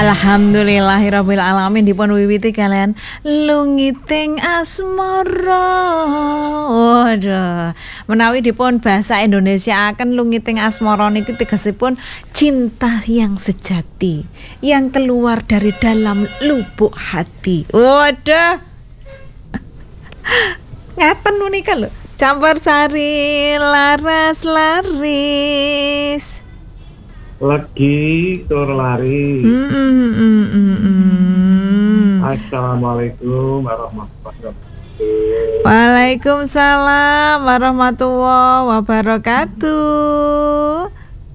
Alhamdulillahirabbil alamin dipun wiwiti kalian lungiting asmara. Waduh, menawi dipun bahasa Indonesia akan lungiting asmara niki tegesipun cinta yang sejati yang keluar dari dalam lubuk hati. Waduh. Ngaten menika lho. Campursari laras laris. Lagi tur lari. Assalamualaikum warahmatullahi wabarakatuh. Waalaikumsalam warahmatullahi wabarakatuh.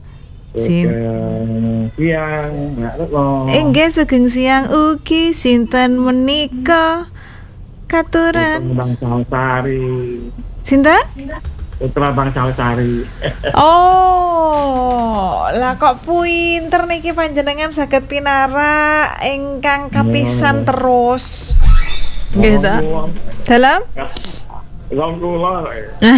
Siang, Inggih sugeng siang ugi sinten menika katuran Bang Sari. sinten? Putra Bang Sari. Oh, lah kok pinter niki panjenengan saged pinara ingkang kapisan terus. Nggih ta? Dalam? Wong kula.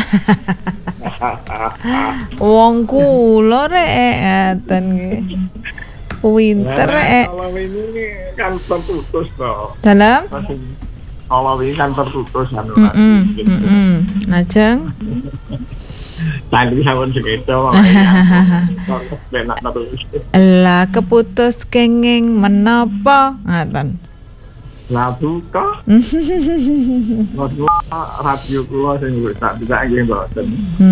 Wong kula rek ngaten nggih. Pinter rek. Kalau ini kan terputus toh. Dalam? Kalau ini kan terputus kan. Lajeng? Tadi sampun segitu. Benak terus. Lah keputus kenging menapa ngaten. Lah buka. Radio kula sing wis tak bisa nggih mboten.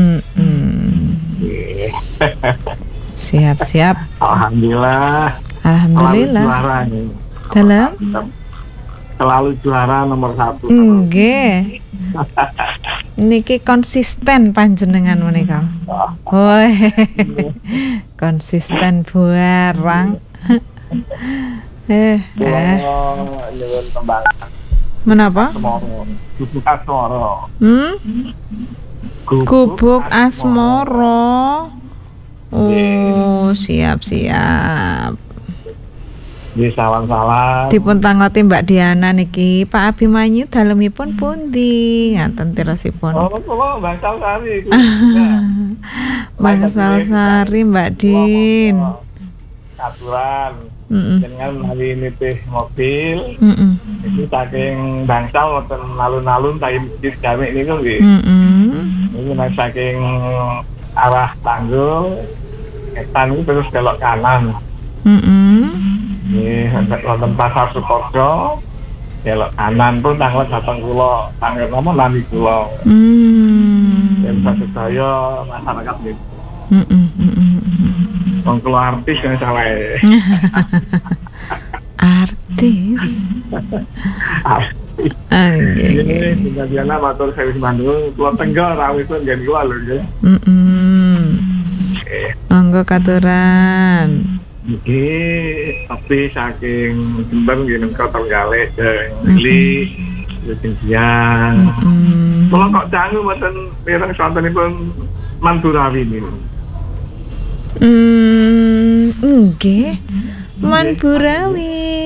Siap. Alhamdulillah. Alhamdulillah. Dalam? Selalu juara nomor 1. Nggih. Niki konsisten panjenengan menika. Woi. Konsisten barang. Nyuwun tembangan. Menapa? Gubuk asmara. Gubuk asmara. Oh, siap. Nggih salam-salam. Dipun tangleti Mbak Diana niki, Pak Abimanyu dalemipun pundi? Ngaten tirosipun. Oh, kula Bangsal Sari. Bangsal Sari Mbak Din. Aturan. Dengan melalui nitih mobil. Itu saking Bangsal wonten alun-alun saking masjid Jami niku nggih. Ini saking arah Tanggul, etan terus belok kanan. Ini wonten pasar Sukoharjo, belok kanan pun tanglet datang kula, tanglet nomor nami kula. Dan sedaya masyarakat ini. Wong kula artis yang salah. Artis. Ini Bunda Diana matur sewis Bandung, kula Tenggal rawuhipun ngen kula lho nggih. Monggo katuran. Iki tapi saking Jember nggih nengko Trenggalek Lili siang. Kula kok dangu mboten pireng sontenipun Mandurawi niku. Nggih. Mandurawi.